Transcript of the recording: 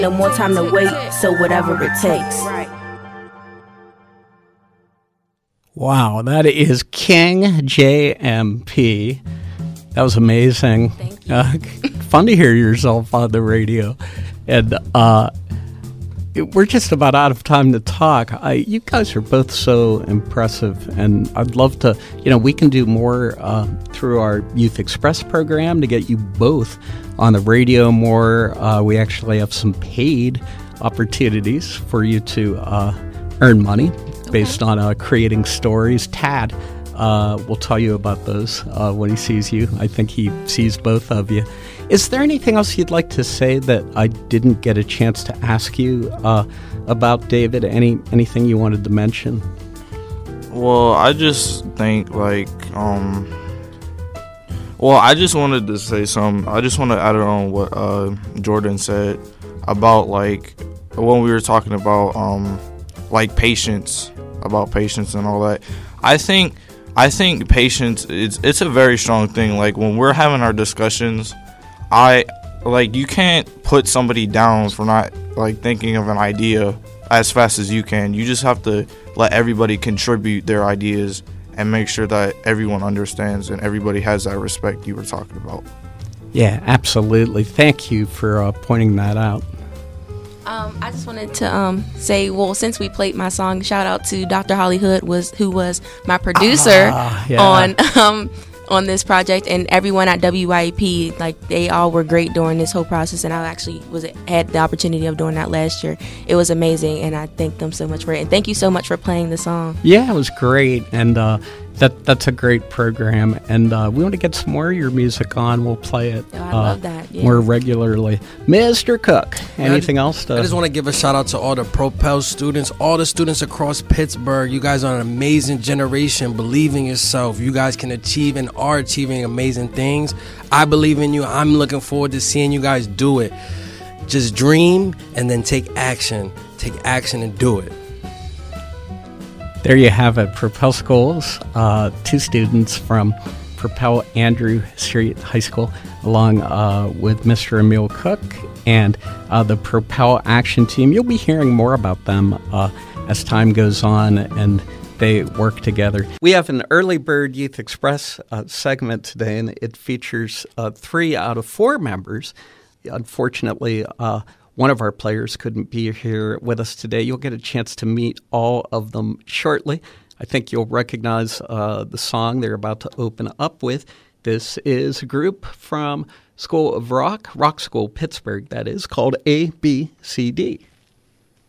No more time to wait, so whatever it takes. Wow, that is King JMP. That was amazing. Thank you. Fun to hear yourself on the radio. And we're just about out of time to talk. You guys are both so impressive, and I'd love to, we can do more through our Youth Express program to get you both on the radio more. We actually have some paid opportunities for you to earn money based on creating stories. Tad will tell you about those when he sees you. I think he sees both of you. Is there anything else you'd like to say that I didn't get a chance to ask you about, David? Anything you wanted to mention? Well, I just think I just wanted to say something. I just want to add on what Jordan said about when we were talking about patience, and all that. I think patience it's a very strong thing. Like when we're having our discussions, you can't put somebody down for not thinking of an idea as fast as you can. You just have to let everybody contribute their ideas and make sure that everyone understands and everybody has that respect you were talking about. Yeah, absolutely. Thank you for pointing that out. I just wanted to say, well, since we played my song, shout out to Dr. Holly Hood, who was my producer on this project, and everyone at WYEP. They all were great during this whole process, and I actually had the opportunity of doing that last year. It was amazing, and I thank them so much for it. And thank you so much for playing the song. Yeah, it was great, and that's a great program, and we want to get some more of your music on. We'll play it I love that. Yeah. more regularly. Mr. Cook, anything else? I just want to give a shout out to all the Propel students, all the students across Pittsburgh. You guys are an amazing generation. Believe in yourself. You guys can achieve and are achieving amazing things. I believe in you. I'm looking forward to seeing you guys do it. Just dream and then take action. Take action and do it. There you have it, Propel Schools, two students from Propel Andrew Street High School, along with Mr. Emil Cook and the Propel Action Team. You'll be hearing more about them as time goes on, and they work together. We have an Early Bird Youth Express segment today, and it features 3 out of 4 members. Unfortunately, one of our players couldn't be here with us today. You'll get a chance to meet all of them shortly. I think you'll recognize the song they're about to open up with. This is a group from School of Rock School Pittsburgh, that is, called ABCD.